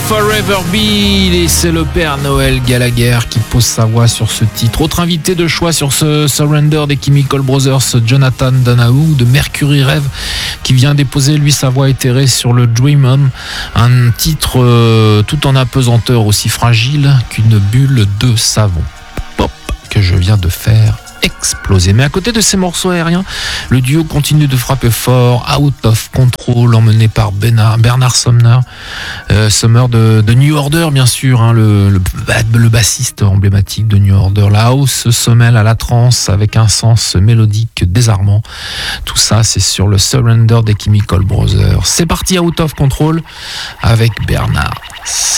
Forever Be, et c'est le Père Noël Gallagher qui pose sa voix sur ce titre. Autre invité de choix sur ce Surrender des Chemical Brothers, Jonathan Donahue de Mercury Rev, qui vient déposer lui sa voix éthérée sur le Dream On, un titre tout en apesanteur aussi fragile qu'une bulle de savon. Pop que je viens de faire exploser. Mais à côté de ces morceaux aériens, le duo continue de frapper fort. Out of Control, emmené par Bernard Sumner de New Order, bien sûr, hein, le bassiste emblématique de New Order. La house se mêle à la trance avec un sens mélodique désarmant. Tout ça, c'est sur le Surrender des Chemical Brothers. C'est parti, Out of Control avec Bernard Sumner.